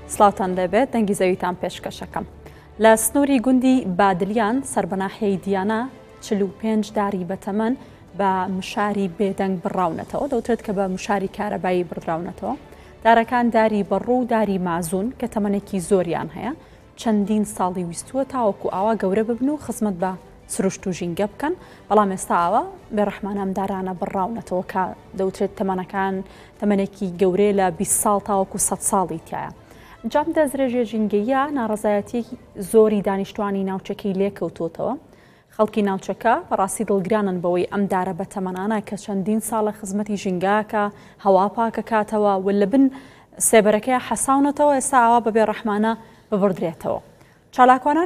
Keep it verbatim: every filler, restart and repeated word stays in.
سڵاوتان لەبێت دەنگی زەویتان پێشکەشەکەم. لە سنووری گوندی بادلیان سەربەناحیەی دیانە چل و پێنج داری بەتەمەن بە مشاری بێدەنگ بڕاونەتەوە، دەوترێت کە بە مشاری کارەبایی بڕراونەتەوە. دارەکان داری بەڕوو و داری مازوون کە تەمەنێکی زۆریان هەیە، چەندین ساڵی ویستووە تاوەکو ئاوا گەورە ببن و خزمەت بە سروشت و ژینگە بکەن، بەڵام ئێستا ئاوا بێڕەحمانە دارانە بڕاونەتەوە کە دەوترێت تەمەنەکان تەمەنێکی گەورەی لە بیست ساڵ تاوەکو سەد ساڵی تایە. جام دەزرێژێ ژینگەیە ناڕەزایەتی زۆری دانیشتوانی ناوچەکەی لێکەوتوتەوە. خەڵکی ناوچەکە بەڕاستی دڵگرانن بەوەی ئەم دارە بە تەمەنانە کە چەندین ساڵە خزمەتی ژینگاکە هەوا پاکە کاتەوە و لە بن سێبەرەکەی حەساونەتەوە ئێستا ئاوا بە بێڕەحمانە ببڕدرێتەوە. چالاکوانان